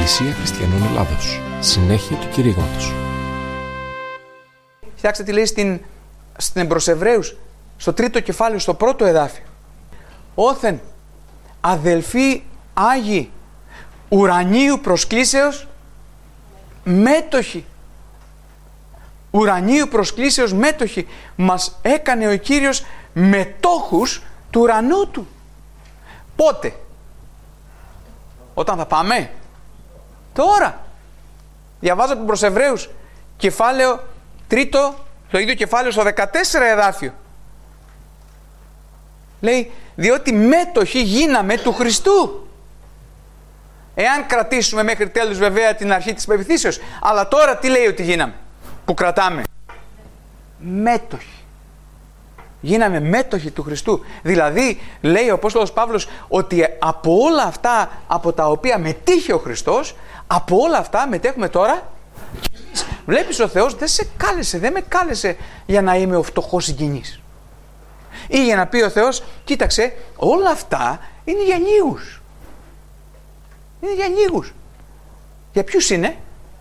Εκκλησία Χριστιανών Ελλάδος. Συνέχεια του κηρύγματος. Κοιτάξτε τι λέει στην προς Εβραίους, στο 3ο κεφάλαιο, στο 1ο εδάφιο. Όθεν αδελφοί Άγιοι ουρανίου προσκλήσεως μέτοχοι. Ουρανίου προσκλήσεως μέτοχοι. Μας έκανε ο Κύριος μετόχους του ουρανού του. Πότε? Όταν θα πάμε? Τώρα. Διαβάζω από την προς Εβραίους, κεφάλαιο 3, το ίδιο κεφάλαιο, στο 14 εδάφιο. Λέει, διότι μέτοχοι γίναμε του Χριστού. Εάν κρατήσουμε μέχρι τέλους βέβαια την αρχή της πεποιθήσεως. Αλλά τώρα τι λέει ότι γίναμε, που κρατάμε? Μέτοχοι. Γίναμε μέτοχοι του Χριστού. Δηλαδή, λέει ο Απόστολος Παύλος ότι από όλα αυτά από τα οποία μετήχε ο Χριστός, από όλα αυτά μετέχουμε τώρα. Βλέπεις, ο Θεός δεν σε κάλεσε, δεν με κάλεσε για να είμαι ο φτωχός συγγενής. Ή για να πει ο Θεός, κοίταξε, όλα αυτά είναι για λίγους. Είναι για λίγους. Για ποιους είναι?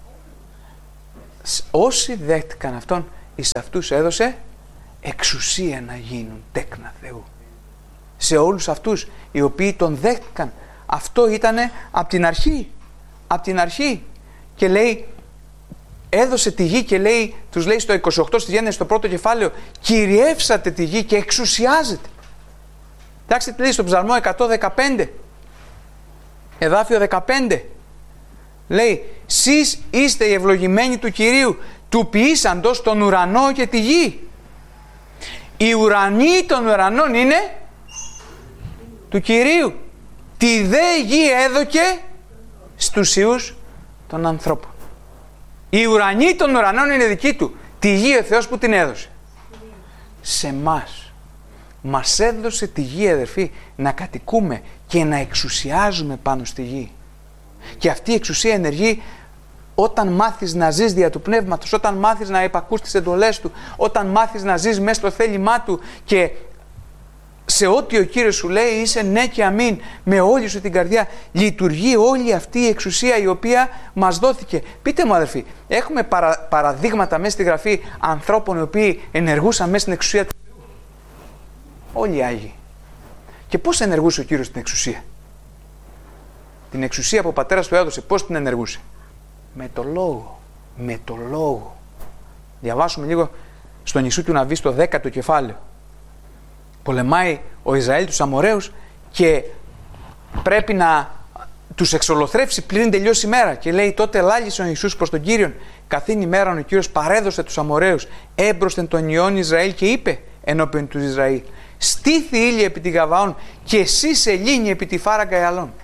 Όσοι δέχτηκαν Αυτόν, εις αυτούς έδωσε εξουσία να γίνουν τέκνα Θεού. Σε όλους αυτούς οι οποίοι Τον δέχτηκαν. Αυτό ήτανε από την αρχή. Από την αρχή. Και λέει, έδωσε τη γη και λέει, τους λέει στο 28 στη Γένεση, στο 1ο κεφάλαιο, κυριεύσατε τη γη και εξουσιάζετε. Κοιτάξτε τι λέει στο Ψαλμό 115, εδάφιο 15. Λέει, σεις είστε οι ευλογημένοι του Κυρίου, του ποιήσαντος τον ουρανό και τη γη. Οι ουρανοί των ουρανών είναι του Κυρίου. Τη δε γη έδωκε στους ιούς των ανθρώπων. Οι ουρανοί των ουρανών είναι δικοί Του. Τη γη ο Θεός που την έδωσε? Σε μας. Μας έδωσε τη γη, αδερφοί, να κατοικούμε και να εξουσιάζουμε πάνω στη γη. Και αυτή η εξουσία ενεργεί όταν μάθεις να ζεις δια του Πνεύματος, όταν μάθεις να υπακούς τις εντολές Του, όταν μάθεις να ζεις μέσα στο θέλημά Του και σε ό,τι ο Κύριος σου λέει είσαι ναι και αμήν με όλη σου την καρδιά. Λειτουργεί όλη αυτή η εξουσία η οποία μας δόθηκε. Πείτε μου, αδερφοί, έχουμε παραδείγματα μέσα στη Γραφή ανθρώπων οι οποίοι ενεργούσαν μέσα στην εξουσία του Θεού? Όλοι οι Άγιοι. Και πώς ενεργούσε ο Κύριος την εξουσία? Την εξουσία που ο Πατέρας Του έδωσε, πώς την ενεργούσε? Με το Λόγο. Με το Λόγο. Διαβάσουμε λίγο στο νησί του Ναβί, στο 10ο κεφάλαιο. Πολεμάει ο Ισραήλ τους Αμοραίους και πρέπει να τους εξολοθρεύσει πριν τελειώσει η μέρα. Και λέει, τότε ελάλησε ο Ιησούς προς τον Κύριον. Καθήν ημέραν ο Κύριος παρέδωσε τους Αμοραίους έμπροσθεν των ιών Ισραήλ και είπε ενώπιον του Ισραήλ, στήθη ήλια επί τη Γαβαών και εσύ σελήνη επί τη φάραγγα Ιαλών.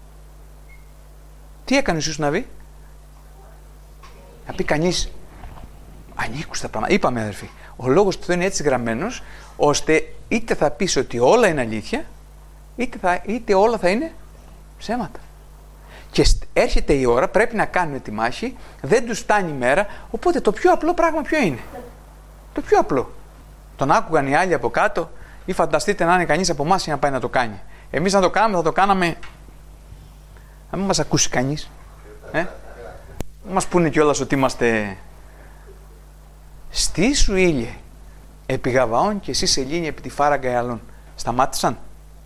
Τι έκανε ο Ιησούς να βγει? Να πει κανείς, ανήκουστα πράγματα. Είπαμε, αδερφοί, ο λόγος του Θεού είναι έτσι γραμμένος, ώστε είτε θα πεις ότι όλα είναι αλήθεια, είτε όλα θα είναι ψέματα. Και έρχεται η ώρα, πρέπει να κάνουμε τη μάχη, δεν τους φτάνει η μέρα, οπότε το πιο απλό πράγμα ποιο είναι? Το πιο απλό. Τον άκουγαν οι άλλοι από κάτω, ή φανταστείτε να είναι κανείς από εμάς για να πάει να το κάνει. Εμείς να το κάναμε, θα το κάναμε, να μην μας ακούσει κανείς. Μας πούνε κιόλας ότι είμαστε. Στήσου ήλιε επί Γαβαών και εσύ σελήνη επί τη φάραγγα Ιαλών. Σταμάτησαν.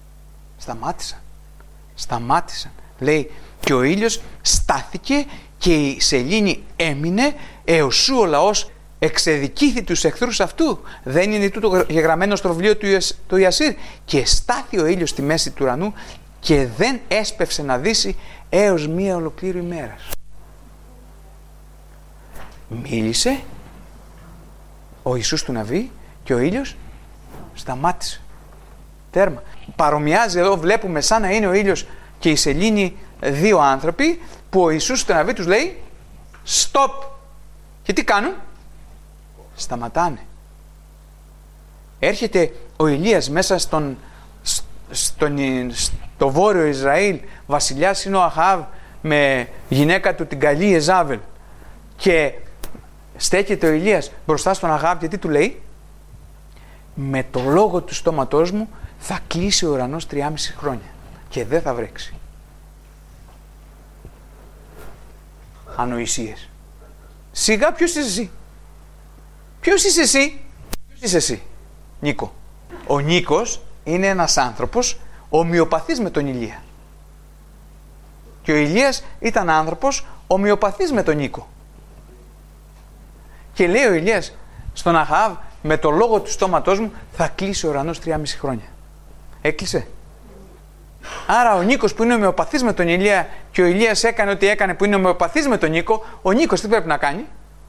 Λέει, και ο ήλιος στάθηκε και η σελήνη έμεινε έως σου ο λαός εξεδικήθη τους εχθρούς αυτού. Δεν είναι τούτο γεγραμμένο στο βιβλίο του Ιασήρ? Και στάθη ο ήλιος στη μέση του ουρανού και δεν έσπευσε να δύσει έως μία ολοκλήρου ημέρας. Μίλησε ο Ιησούς του Ναβί και ο ήλιος σταμάτησε. Τέρμα. Παρομοιάζει εδώ, βλέπουμε σαν να είναι ο ήλιος και η σελήνη δύο άνθρωποι που ο Ιησούς του Ναβί τους λέει stop. Και τι κάνουν? Σταματάνε. Έρχεται ο Ηλίας μέσα στο βόρειο Ισραήλ, βασιλιάς είναι ο Αχάβ με γυναίκα του την καλή Εζάβελ, και στέκεται ο Ηλίας μπροστά στον Αχάβ και τι του λέει? Με το λόγο του στόματός μου θα κλείσει ο ουρανός 3,5 χρόνια και δεν θα βρέξει. ανοησίες. Σιγά, ποιος είσαι εσύ? Ποιος είσαι εσύ? Ποιος είσαι εσύ, Νίκο? Ο Νίκος είναι ένας άνθρωπος ομοιοπαθής με τον Ηλία. Και ο Ηλίας ήταν άνθρωπος ομοιοπαθής με τον Νίκο. Και λέει ο Ηλίας στον Αχαάβ, με το λόγο του στόματός μου θα κλείσει ο ουρανός 3,5 χρόνια. Έκλεισε. Άρα ο Νίκος που είναι ομοιοπαθής με τον Ηλία και ο Ηλίας έκανε ό,τι έκανε που είναι ομοιοπαθής με τον Νίκο, ο Νίκος τι πρέπει να κάνει?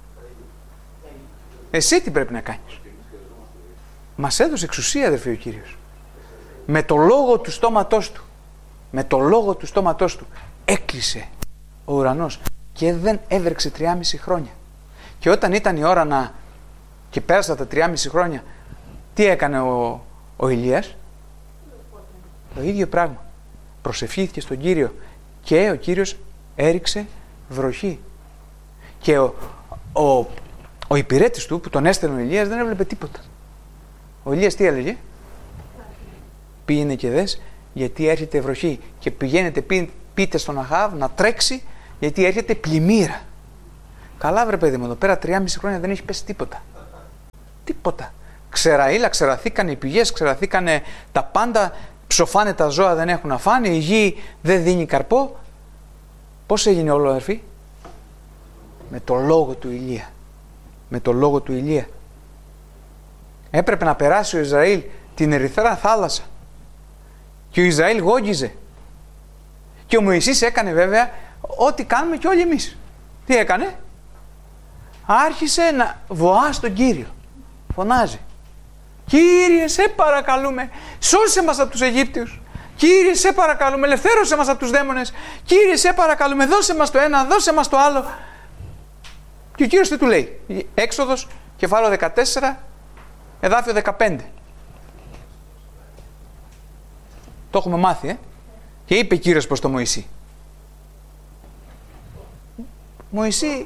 Εσύ τι πρέπει να κάνεις? Μας έδωσε εξουσία, αδερφοί, ο Κύριος. Με το λόγο του στόματός του. Με το λόγο του στόματός του έκλεισε ο ουρανός και δεν έβρεξε 3,5 χρόνια. Και όταν ήταν η ώρα και πέρασαν τα 3,5 χρόνια, τι έκανε ο Ηλίας? Το ίδιο πράγμα. Προσευχήθηκε στον Κύριο και ο Κύριος έριξε βροχή. Και ο υπηρέτης του που τον έστελνε ο Ηλίας δεν έβλεπε τίποτα. Ο Ηλίας τι έλεγε? Πήγαινε και δες γιατί έρχεται βροχή, και πηγαίνετε πείτε στον Αχαάβ να τρέξει γιατί έρχεται πλημμύρα. Καλά βρε παιδί μου, εδώ πέρα 3,5 χρόνια δεν έχει πέσει τίποτα. Τίποτα. Ξεραήλα, ξεραθήκανε οι πηγές, ξεραθήκανε τα πάντα, ψοφάνε τα ζώα, δεν έχουν να φάνε, η γη δεν δίνει καρπό. Πώς έγινε όλο, αδερφοί? Με το λόγο του Ηλία. Με το λόγο του Ηλία. Έπρεπε να περάσει ο Ισραήλ την Ερυθρά θάλασσα και ο Ισραήλ γόγγιζε. Και ο Μωυσής έκανε βέβαια ό,τι κάνουμε και όλοι εμείς. Τι έκανε? Άρχισε να βοά στον Κύριο. Φωνάζει. Κύριε, σε παρακαλούμε, σώσε μας από τους Αιγύπτιους. Κύριε, σε παρακαλούμε, ελευθέρωσε μας από τους δαίμονες. Κύριε, σε παρακαλούμε, δώσε μας το ένα, δώσε μας το άλλο. Και ο Κύριος τι του λέει? Έξοδος, κεφάλαιο 14, εδάφιο 15. Το έχουμε μάθει, Και είπε Κύριος προς τον Μωυσή. Μωυσή,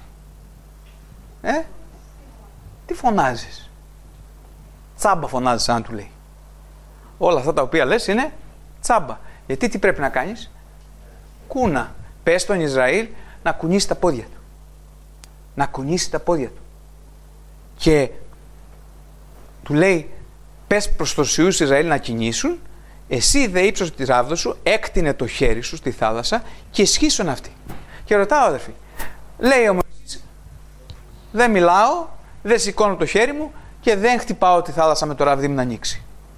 τι φωνάζεις? Τσάμπα φωνάζεις, αν του λέει. Όλα αυτά τα οποία λες είναι τσάμπα. Γιατί τι πρέπει να κάνεις? Κούνα. Πες στον Ισραήλ να κουνήσει τα πόδια του. Να κουνήσει τα πόδια του. Και του λέει, πες προς τους Ιούς Ισραήλ να κινήσουν, εσύ δε ύψωσε τη ράβδο σου, έκτινε το χέρι σου στη θάλασσα και ισχύσουν αυτοί. Και ρωτάω, αδερφοί, λέει ο Μωυσής, δεν μιλάω, δεν σηκώνω το χέρι μου και δεν χτυπάω τη θάλασσα με το ραβδί μου να ανοίξει.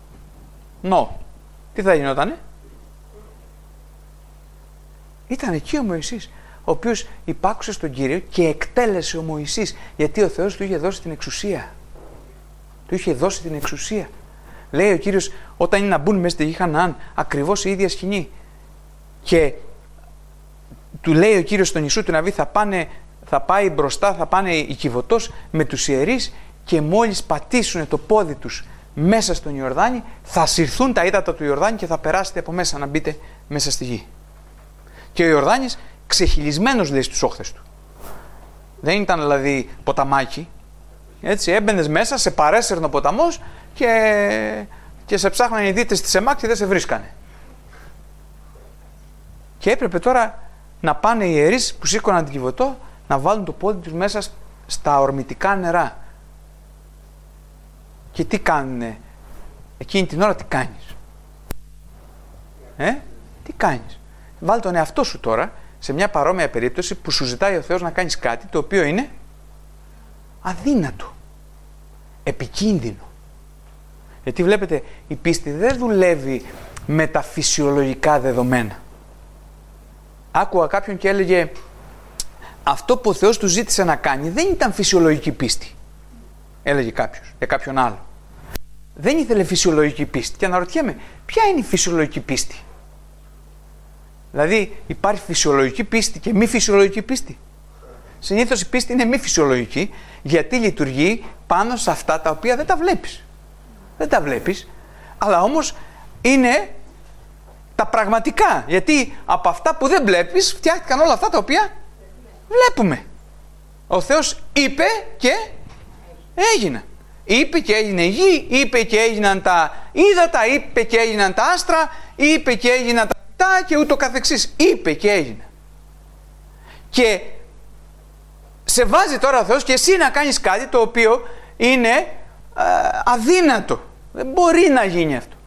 Τι θα γινότανε? Ήταν εκεί ο Μωυσής, ο οποίος υπάκουσε στον Κύριο και εκτέλεσε ο Μωυσής, γιατί ο Θεός του είχε δώσει την εξουσία. Του είχε δώσει την εξουσία. Λέει ο Κύριος, όταν είναι να μπουν μέσα στη γη Χαναάν, ακριβώς η ίδια σκηνή. Και του λέει ο Κύριος στον Ιησού του Ναβί, θα πάει μπροστά, θα πάνε η Κιβωτός με τους ιερείς και μόλις πατήσουν το πόδι τους μέσα στον Ιορδάνη, θα συρθούν τα ύδατα του Ιορδάνη και θα περάσετε από μέσα να μπείτε μέσα στη γη. Και ο Ιορδάνης ξεχυλισμένος, λέει, στους όχθες του. Δεν ήταν δηλαδή ποταμάκι. Έτσι, έμπαινες μέσα, σε παρέσαιρνε ο ποταμός και σε ψάχνανε οι δίτες της ΕΜΑΚ και δεν σε βρίσκανε. Και έπρεπε τώρα να πάνε οι ιερείς που σήκωναν την Κιβωτό να βάλουν το πόδι τους μέσα στα ορμητικά νερά. Και τι κάνουνε εκείνη την ώρα? Τι κάνεις? Τι κάνεις? Βάλει τον εαυτό σου τώρα σε μια παρόμοια περίπτωση που σου ζητάει ο Θεός να κάνεις κάτι το οποίο είναι αδύνατο, επικίνδυνο. Γιατί βλέπετε, η πίστη δεν δουλεύει με τα φυσιολογικά δεδομένα. Άκουγα κάποιον και έλεγε, αυτό που ο Θεός του ζήτησε να κάνει δεν ήταν φυσιολογική πίστη. Έλεγε κάποιος για κάποιον άλλο. Δεν ήθελε φυσιολογική πίστη. Και αναρωτιέμαι, ποια είναι η φυσιολογική πίστη? Δηλαδή υπάρχει φυσιολογική πίστη και μη φυσιολογική πίστη. Συνήθως η πίστη είναι μη φυσιολογική, γιατί λειτουργεί πάνω σε αυτά τα οποία δεν τα βλέπεις. Δεν τα βλέπεις, αλλά όμως είναι τα πραγματικά. Γιατί από αυτά που δεν βλέπεις φτιάχτηκαν όλα αυτά τα οποία βλέπουμε. Ο Θεός είπε και έγιναν. Είπε και έγινε η γη, είπε και έγιναν τα ύδατα, είπε και έγιναν τα άστρα, είπε και έγιναν τα φυτά και ούτω καθεξής. Είπε και έγινε. Και σε βάζει τώρα ο Θεός και εσύ να κάνεις κάτι το οποίο είναι αδύνατο. Δεν μπορεί να γίνει αυτό.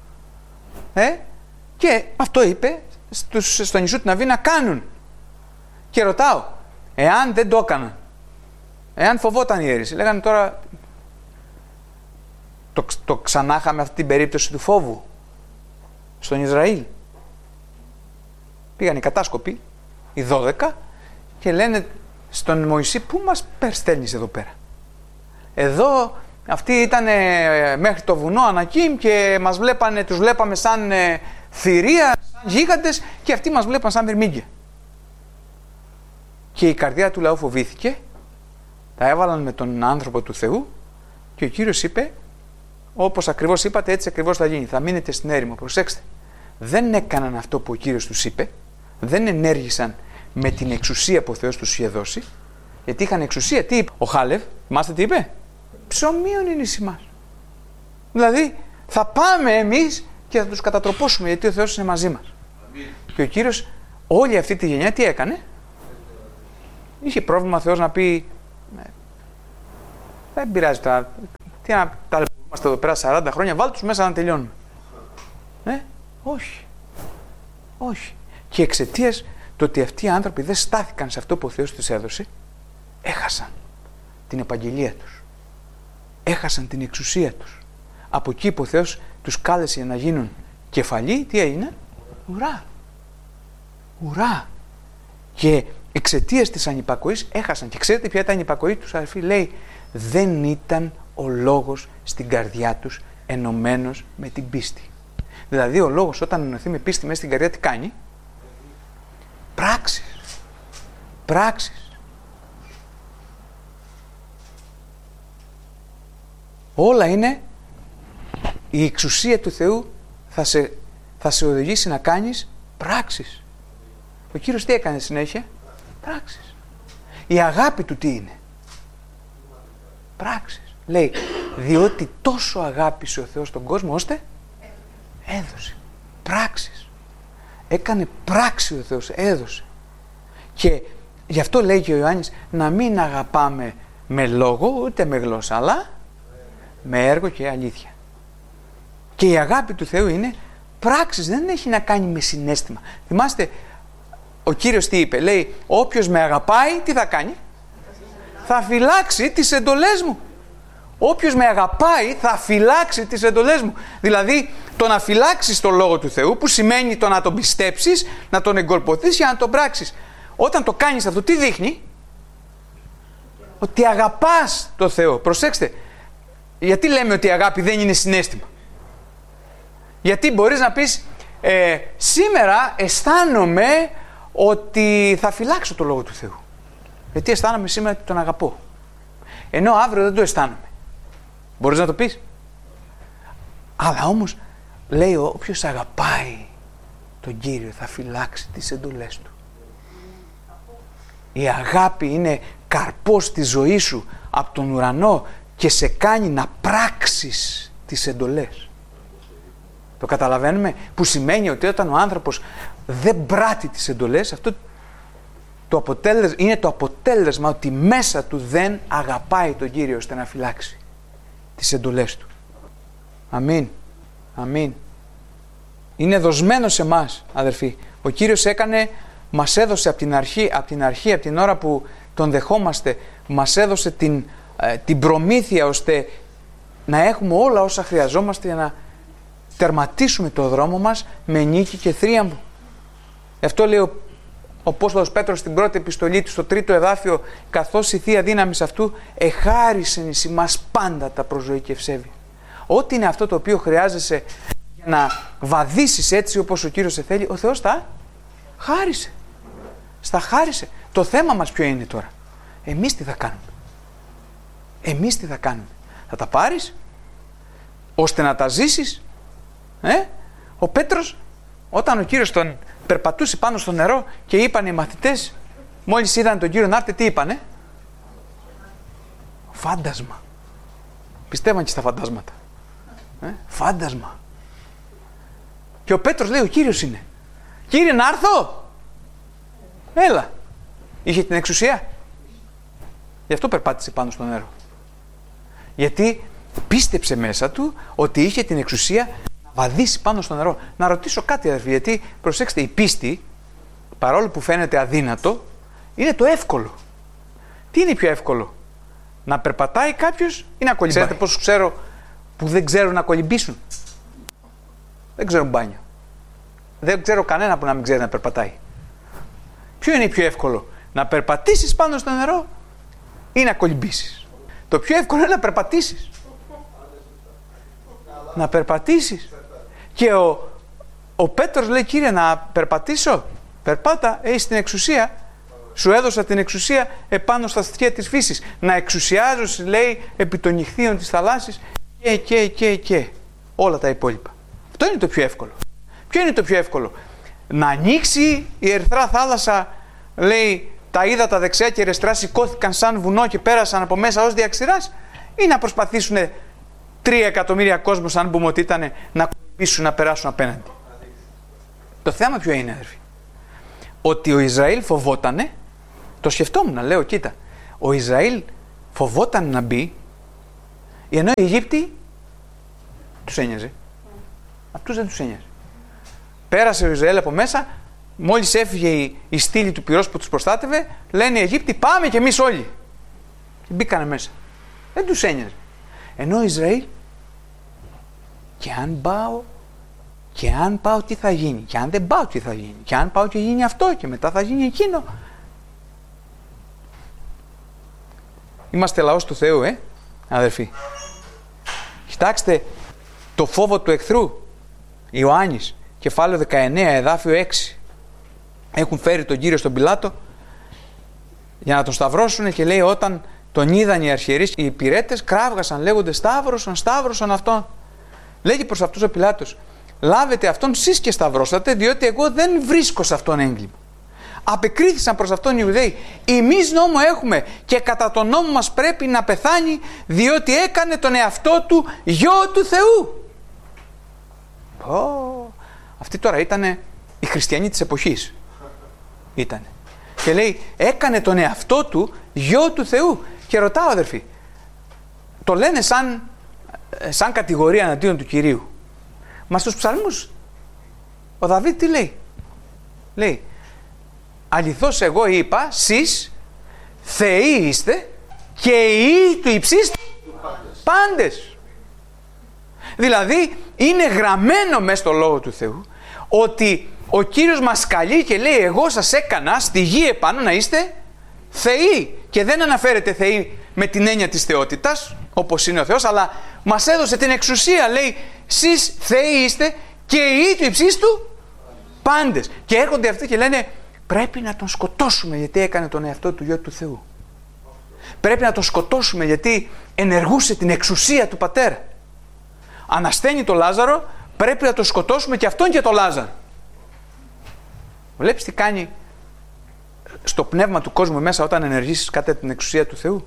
Και αυτό είπε στο νησού του Ναβί να κάνουν. Και ρωτάω, εάν δεν το έκαναν, εάν φοβόταν η αίρεση, λέγανε τώρα το ξανά είχαμε αυτή την περίπτωση του φόβου στον Ισραήλ. Πήγαν οι κατάσκοποι, οι 12, και λένε στον Μωυσή, πού μας στέλνεις εδώ πέρα? Εδώ αυτοί ήταν μέχρι το βουνό Ανακίμ και τους βλέπαμε σαν θηρία, σαν γίγαντες, και αυτοί μας βλέπαν σαν μυρμήγκια. Και η καρδιά του λαού φοβήθηκε, τα έβαλαν με τον άνθρωπο του Θεού και ο Κύριος είπε, όπως ακριβώς είπατε, έτσι ακριβώς θα γίνει. Θα μείνετε στην έρημο. Προσέξτε, δεν έκαναν αυτό που ο Κύριος τους είπε, δεν ενέργησαν με την εξουσία που ο Θεός τους είχε δώσει, γιατί είχαν εξουσία. Τι είπε ο Χάλευ, θυμάστε τι είπε? Ψωμίων είναι εις ημάς. Δηλαδή, θα πάμε εμείς και θα τους κατατροπώσουμε, γιατί ο Θεός είναι μαζί μας. Και ο Κύριος όλη αυτή τη γενιά τι έκανε? Είχε πρόβλημα ο Θεός να πει, δεν πειράζει τώρα, τι να ταλαιπωρούμαστε εδώ πέρα 40 χρόνια, βάλτε τους μέσα να τελειώνουμε. Όχι. Όχι. Και εξαιτίας το ότι αυτοί οι άνθρωποι δεν στάθηκαν σε αυτό που ο Θεός τους έδωσε, έχασαν την επαγγελία τους. Έχασαν την εξουσία τους. Από εκεί που ο Θεός τους κάλεσε να γίνουν κεφαλοί, τι έγινε? Ουρά. Ουρά. Και εξαιτίας της ανυπακοής έχασαν. Και ξέρετε ποια ήταν η ανυπακοή τους, αδελφοί? Λέει, δεν ήταν ο λόγος στην καρδιά τους ενωμένος με την πίστη. Δηλαδή ο λόγος όταν ενωθεί με πίστη μέσα στην καρδιά τι κάνει? Πράξεις. Πράξεις. Όλα είναι, η εξουσία του Θεού θα σε οδηγήσει να κάνεις πράξεις. Ο Κύριος τι έκανε συνέχεια? Πράξεις. Η αγάπη του τι είναι? Πράξεις. Λέει, διότι τόσο αγάπησε ο Θεός τον κόσμο ώστε έδωσε. Πράξεις. Έκανε πράξη ο Θεός, έδωσε. Και γι' αυτό λέει και ο Ιωάννης να μην αγαπάμε με λόγο ούτε με γλώσσα, αλλά με έργο και αλήθεια. Και η αγάπη του Θεού είναι πράξεις, δεν έχει να κάνει με συναίσθημα. Θυμάστε, ο Κύριος τι είπε? Λέει, όποιος με αγαπάει, τι θα κάνει? Θα φυλάξει τις εντολές μου. Όποιος με αγαπάει θα φυλάξει τις εντολές μου. Δηλαδή το να φυλάξεις τον Λόγο του Θεού, που σημαίνει το να τον πιστέψεις, να τον εγκολποθείς και να τον πράξεις. Όταν το κάνεις αυτό, τι δείχνει? Ότι αγαπάς τον Θεό. Προσέξτε, γιατί λέμε ότι η αγάπη δεν είναι συναίσθημα? Γιατί μπορείς να πεις, σήμερα αισθάνομαι ότι θα φυλάξω τον Λόγο του Θεού. Γιατί αισθάνομαι σήμερα ότι τον αγαπώ. Ενώ αύριο δεν το αισθάνομαι. Μπορείς να το πεις? Αλλά όμως λέει, όποιος αγαπάει τον Κύριο θα φυλάξει τις εντολές του. Η αγάπη είναι καρπός της ζωής σου από τον ουρανό και σε κάνει να πράξεις τις εντολές. Το καταλαβαίνουμε? Που σημαίνει ότι όταν ο άνθρωπος δεν πράττει τις εντολές, αυτό είναι το αποτέλεσμα ότι μέσα του δεν αγαπάει τον Κύριο ώστε να φυλάξει τις εντολές του. Αμήν. Αμήν. Είναι δοσμένο σε εμάς, αδερφοί. Ο Κύριος μας έδωσε από την την ώρα που τον δεχόμαστε, μας έδωσε την προμήθεια ώστε να έχουμε όλα όσα χρειαζόμαστε για να τερματίσουμε το δρόμο μας με νίκη και θρίαμβο. Γι' αυτό λέει ο Απόστολος Πέτρος στην πρώτη επιστολή του, στο 3ο εδάφιο, καθώς η Θεία Δύναμη αυτού εχάρισεν εις ημάς πάντα τα προζωή και ευσέβεια. Ό,τι είναι αυτό το οποίο χρειάζεσαι για να βαδίσεις έτσι όπως ο Κύριος σε θέλει, ο Θεός τα χάρισε. Στα χάρισε. Το θέμα μας ποιο είναι τώρα? Εμείς τι θα κάνουμε? Εμείς τι θα κάνουμε? Θα τα πάρεις ώστε να τα ζήσεις? Ο Πέτρος, όταν ο Κύριος τον περπατούσε πάνω στο νερό και είπαν οι μαθητές, μόλις είδαν τον Κύριο να έρθει, τι είπανε? Φάντασμα. Πιστεύαν και στα φαντάσματα. Φάντασμα. Και ο Πέτρος λέει, ο Κύριος είναι. Κύριε, να έρθω? Έλα. Είχε την εξουσία? Γι' αυτό περπάτησε πάνω στο νερό. Γιατί πίστεψε μέσα του ότι είχε την εξουσία να βαδίσει πάνω στο νερό. Να ρωτήσω κάτι, αδερφοί, γιατί προσέξτε, η πίστη, παρόλο που φαίνεται αδύνατο, είναι το εύκολο. Τι είναι πιο εύκολο, να περπατάει κάποιος ή να κολυμπάει? Ξέρετε πόσους ξέρω που δεν ξέρουν να κολυμπήσουν? Δεν ξέρουν μπάνιο. Δεν ξέρω κανένα που να μην ξέρει να περπατάει. Ποιο είναι πιο εύκολο, να περπατήσεις πάνω στο νερό ή να κολυμπήσεις? Το πιο εύκολο είναι να περπατήσεις. Να περπατήσεις. Και ο Πέτρος λέει, Κύριε, να περπατήσω? Περπάτα, έχεις την εξουσία. Σου έδωσα την εξουσία επάνω στα στοιχεία της φύσης. Να εξουσιάζω, λέει, επί των νυχθείων της θαλάσσης και όλα τα υπόλοιπα. Αυτό είναι το πιο εύκολο. Ποιο είναι το πιο εύκολο? Να ανοίξει η ερυθρά θάλασσα, λέει, τα ύδατα δεξιά και αριστερά σηκώθηκαν σαν βουνό και πέρασαν από μέσα ως διαξηράς, ή να προσπαθήσουν 3 εκατομμύρια κόσμος, αν πούμε ότι ήταν, να κολυμπήσουν, να περάσουν απέναντι? Το θέμα ποιο είναι, αδερφοί? Ότι ο Ισραήλ φοβότανε, το σκεφτόμουν, λέω, κοίτα, ο Ισραήλ φοβόταν να μπει, ενώ οι Αιγύπτιοι τους ένοιαζε. Αυτούς δεν τους ένοιαζε. Πέρασε ο Ισραήλ από μέσα, μόλις έφυγε η στήλη του πυρός που τους προστάτευε, λένε οι Αιγύπτιοι, πάμε κι εμείς όλοι. Και μπήκανε μέσα. Δεν τους ένοιαζε. Ενώ ο Ισραήλ, και αν πάω τι θα γίνει, και αν δεν πάω τι θα γίνει, και αν πάω και γίνει αυτό και μετά θα γίνει εκείνο. Είμαστε λαός του Θεού, αδερφοί. Κοιτάξτε το φόβο του εχθρού. Ιωάννης, κεφάλαιο 19, εδάφιο 6. Έχουν φέρει τον Κύριο στον Πιλάτο για να τον σταυρώσουν και λέει, όταν τον είδαν οι αρχιερείς και οι υπηρέτες, κράβγασαν λέγονται, σταύρωσαν αυτόν. Λέγει προς αυτούς ο Πιλάτος, λάβετε αυτόν σεις και σταυρώσατε, διότι εγώ δεν βρίσκω σε αυτόν έγκλημα. Απεκρίθησαν προς αυτόν οι Ιουδαίοι, εμείς νόμο έχουμε και κατά τον νόμο μας πρέπει να πεθάνει, διότι έκανε τον εαυτό του γιο του Θεού. Αυτοί τώρα ήταν οι χριστιανοί της εποχής. Ήτανε. Και λέει, έκανε τον εαυτό του γιο του Θεού. Και ρωτάω, αδερφοί, το λένε σαν κατηγορία εναντίον του Κυρίου. Μα στους ψαλμούς ο Δαβίδ τι λέει? Λέει, αληθώς εγώ είπα, σεις θεοί είστε και οι του υψίστου πάντες. Δηλαδή είναι γραμμένο μέσα στο Λόγο του Θεού ότι ο Κύριος μας καλεί και λέει, εγώ σας έκανα στη γη επάνω να είστε θεοί. Και δεν αναφέρεται θεοί με την έννοια της θεότητας, όπως είναι ο Θεός, αλλά μας έδωσε την εξουσία, λέει, σεις θεοί είστε και οι του υψίστου πάντες. Και έρχονται αυτοί και λένε, πρέπει να τον σκοτώσουμε γιατί έκανε τον εαυτό του γιο του Θεού. Πρέπει να τον σκοτώσουμε γιατί ενεργούσε την εξουσία του Πατέρα. Ανασθένει το Λάζαρο, πρέπει να τον σκοτώσουμε και αυτόν και το Λάζαρο. Βλέπεις τι κάνει στο πνεύμα του κόσμου μέσα όταν ενεργήσεις κατά την εξουσία του Θεού.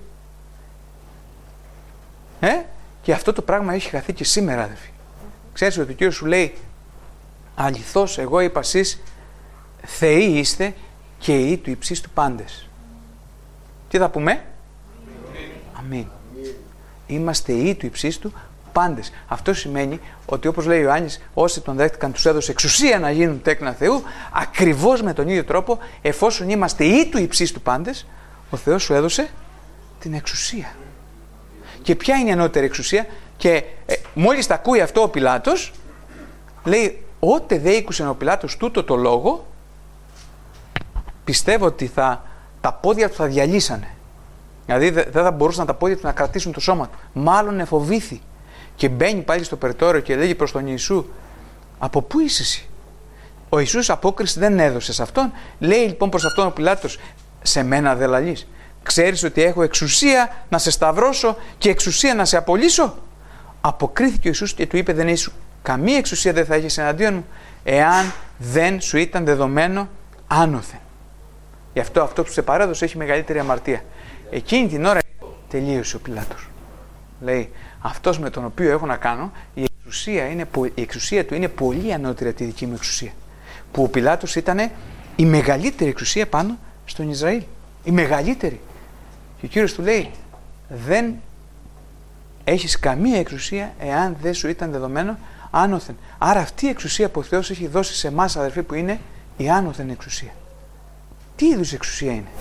Και αυτό το πράγμα έχει χαθεί και σήμερα, αδελφοί. Ξέρεις ότι ο Κύριος σου λέει, αληθώς εγώ είπα σεις θεοί είστε και οι του υψίστου πάντες. Τι θα πούμε? Αμήν. Είμαστε οι του υψίστου πάντες. Αυτό σημαίνει ότι, όπως λέει ο Ιωάννης, όσοι τον δέχτηκαν τους έδωσε εξουσία να γίνουν τέκνα Θεού, ακριβώς με τον ίδιο τρόπο, εφόσον είμαστε οι του υψίστου πάντες, ο Θεός σου έδωσε την εξουσία. Και ποια είναι η ανώτερη εξουσία? Και μόλις τα ακούει αυτό ο Πιλάτος, λέει, ότε δε ήκουσε ο Πιλάτος τούτο το λόγο, πιστεύω ότι τα πόδια του θα διαλύσανε. Δηλαδή δεν θα μπορούσαν τα πόδια του να κρατήσουν το σώμα του. Μάλλον εφοβήθη. Και μπαίνει πάλι στο περιτόριο και λέγει προς τον Ιησού, από πού είσαι εσύ? Ο Ιησούς απόκριση δεν έδωσε σε αυτόν. Λέει λοιπόν προς αυτόν ο Πιλάτος, σε μένα δε λαλείς? Ξέρεις ότι έχω εξουσία να σε σταυρώσω και εξουσία να σε απολύσω? Αποκρίθηκε ο Ιησούς και του είπε, δεν είσαι καμία εξουσία δεν θα έχεις εναντίον μου, εάν δεν σου ήταν δεδομένο άνωθεν. Γι' αυτό που σε παρέδωσε έχει μεγαλύτερη αμαρτία. Εκείνη την ώρα τελείωσε ο Πιλάτος. Λέει, αυτός με τον οποίο έχω να κάνω, η εξουσία του είναι πολύ ανώτερη από τη δική μου εξουσία. Που ο Πιλάτος ήταν η μεγαλύτερη εξουσία πάνω στον Ισραήλ. Η μεγαλύτερη. Και ο Κύριος του λέει, δεν έχεις καμία εξουσία εάν δεν σου ήταν δεδομένο άνωθεν. Άρα αυτή η εξουσία που ο Θεός έχει δώσει σε εμάς, αδερφοί, που είναι η άνωθεν εξουσία. Τι είδους εξουσία είναι?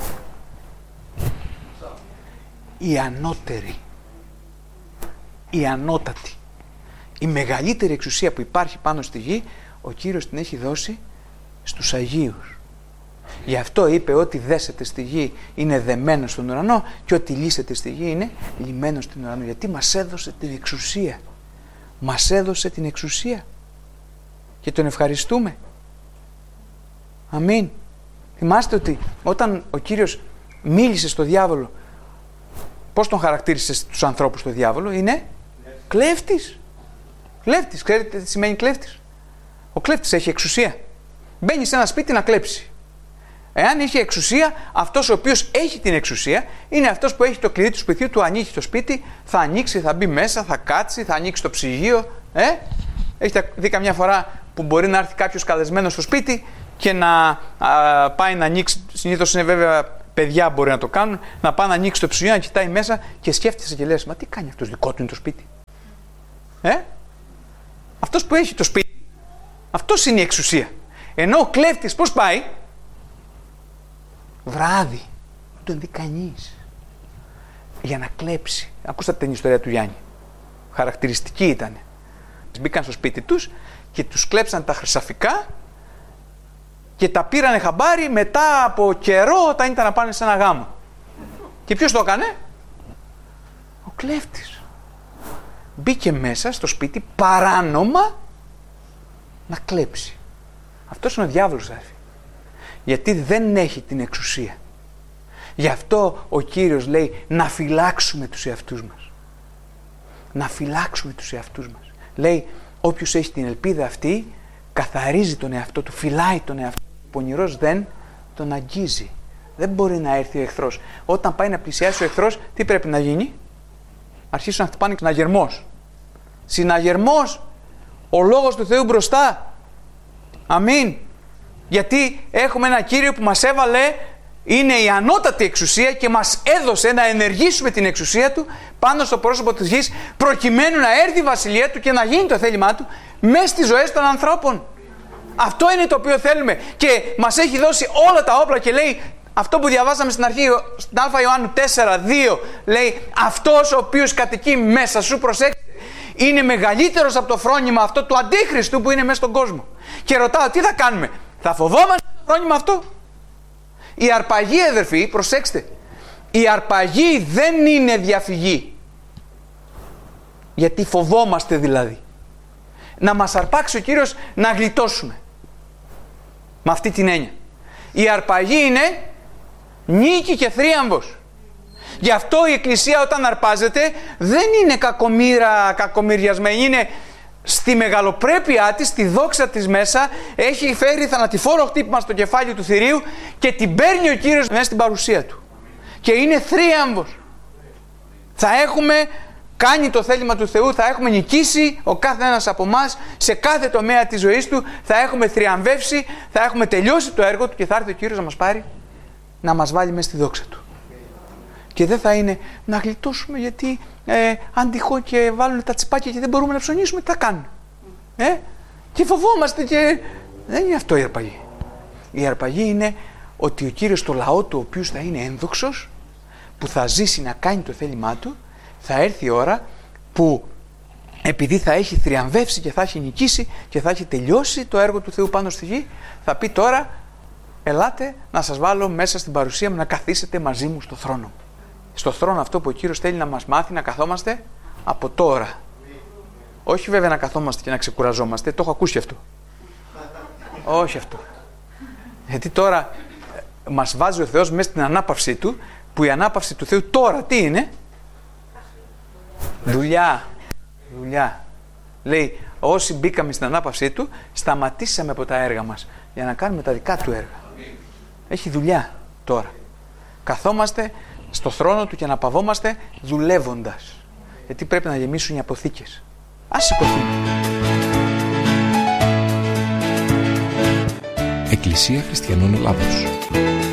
Η ανώτερη, η ανώτατη, η μεγαλύτερη εξουσία που υπάρχει πάνω στη γη, ο Κύριος την έχει δώσει στους Αγίους. Γι' αυτό είπε ότι δέσετε στη γη είναι δεμένο στον ουρανό και ότι λύσετε στη γη είναι λυμένο στον ουρανό. Γιατί μας έδωσε την εξουσία. Μας έδωσε την εξουσία. Και τον ευχαριστούμε. Αμήν. Θυμάστε ότι όταν ο Κύριος μίλησε στο διάβολο, πώς τον χαρακτήρισε στους ανθρώπους το διάβολο? Είναι κλέφτης. Κλέφτης. Ξέρετε τι σημαίνει κλέφτης? Ο κλέφτης έχει εξουσία. Μπαίνει σε ένα σπίτι να κλέψει. Εάν έχει εξουσία, αυτός ο οποίος έχει την εξουσία είναι αυτός που έχει το κλειδί του σπιτιού του, ανοίγει το σπίτι, θα ανοίξει, θα μπει μέσα, θα κάτσει, θα ανοίξει το ψυγείο. Έχετε δει καμιά φορά που μπορεί να έρθει κάποιος καλεσμένος στο σπίτι και να πάει να ανοίξει? Συνήθως είναι βέβαια παιδιά μπορεί να το κάνουν, να πάει να ανοίξει το ψυγείο, να κοιτάει μέσα και σκέφτεσαι και λες, μα τι κάνει αυτός, δικό του είναι το σπίτι? Αυτός που έχει το σπίτι, αυτός είναι η εξουσία. Ενώ ο κλέφτης πώς πάει? Βράδυ, δεν τον δει κανείς, για να κλέψει. Ακούσατε την ιστορία του Γιάννη? Χαρακτηριστική ήταν. Μπήκαν στο σπίτι τους και τους κλέψαν τα χρυσαφικά και τα πήρανε χαμπάρι μετά από καιρό, όταν ήταν να πάνε σε ένα γάμο. Και ποιος το έκανε? Ο κλέφτης. Μπήκε μέσα στο σπίτι παράνομα να κλέψει. Αυτός είναι ο διάβολος, αδερφοί. Γιατί δεν έχει την εξουσία. Γι' αυτό ο Κύριος λέει να φυλάξουμε τους εαυτούς μας. Να φυλάξουμε τους εαυτούς μας. Λέει, όποιος έχει την ελπίδα αυτή, καθαρίζει τον εαυτό του, φυλάει τον εαυτό του. Ο πονηρός δεν τον αγγίζει. Δεν μπορεί να έρθει ο εχθρός. Όταν πάει να πλησιάσει ο εχθρός, τι πρέπει να γίνει? Αρχίσουν να χτυπάνε συναγερμός. Συναγερμός. Ο λόγος του Θεού μπροστά. Αμήν. Γιατί έχουμε ένα Κύριο που μας έβαλε, είναι η ανώτατη εξουσία και μας έδωσε να ενεργήσουμε την εξουσία Του πάνω στο πρόσωπο της γης, προκειμένου να έρθει η βασιλεία Του και να γίνει το θέλημά Του μέσα στις ζωές των ανθρώπων. Αυτό είναι το οποίο θέλουμε και μας έχει δώσει όλα τα όπλα και λέει αυτό που διαβάσαμε στην αρχή, στην Α Ιωάννου 4:2, λέει αυτός ο οποίος κατοικεί μέσα σου, προσέξτε, είναι μεγαλύτερος από το φρόνημα αυτό του Αντίχριστου που είναι μέσα στον κόσμο. Και ρωτάω, τι θα κάνουμε? Θα φοβόμαστε το φρόνημα αυτό? Η αρπαγή, αδερφοί, προσέξτε, η αρπαγή δεν είναι διαφυγή. Γιατί φοβόμαστε δηλαδή. Να μας αρπάξει ο Κύριος να γλιτώσουμε. Με αυτή την έννοια. Η αρπαγή είναι νίκη και θρίαμβος. Γι' αυτό η Εκκλησία όταν αρπάζεται δεν είναι κακομοιριασμένη. Είναι στη μεγαλοπρέπειά της, στη δόξα της μέσα, έχει φέρει θανατηφόρο χτύπημα στο κεφάλι του θηρίου και την παίρνει ο Κύριος μέσα στην παρουσία Του. Και είναι θρίαμβος. Θα έχουμε κάνει το θέλημα του Θεού, θα έχουμε νικήσει ο κάθε ένας από εμάς σε κάθε τομέα της ζωής του, θα έχουμε θριαμβεύσει, θα έχουμε τελειώσει το έργο Του και θα έρθει ο Κύριος να μας πάρει, να μας βάλει μέσα στη δόξα Του. Και δεν θα είναι να γλιτώσουμε γιατί αν τυχόν και βάλουν τα τσιπάκια και δεν μπορούμε να ψωνίσουμε, τι θα κάνουμε? Και φοβόμαστε και... Δεν είναι αυτό η αρπαγή. Η αρπαγή είναι ότι ο Κύριος το λαό Του, ο οποίος θα είναι ένδοξος, που θα ζήσει να κάνει το θέλημά Του, θα έρθει η ώρα που επειδή θα έχει θριαμβεύσει και θα έχει νικήσει και θα έχει τελειώσει το έργο του Θεού πάνω στη γη, θα πει τώρα ελάτε να σας βάλω μέσα στην παρουσία μου να καθίσετε μαζί μου στο θρόνο μου. Στο θρόνο αυτό που ο Κύριος θέλει να μας μάθει να καθόμαστε από τώρα. Όχι βέβαια να καθόμαστε και να ξεκουραζόμαστε, το έχω ακούσει αυτό. Όχι αυτό. Γιατί τώρα μας βάζει ο Θεός μέσα στην ανάπαυσή Του, που η ανάπαυση του Θεού τώρα τι είναι? Δουλειά. Δουλειά. Λέει, όσοι μπήκαμε στην ανάπαυσή Του, σταματήσαμε από τα έργα μας για να κάνουμε τα δικά Του έργα. Έχει δουλειά τώρα. Καθόμαστε στο θρόνο Του και αναπαυόμαστε δουλεύοντας. Γιατί πρέπει να γεμίσουν οι αποθήκες. Ας σηκωθούμε. Εκκλησία Χριστιανών Ελλάδος.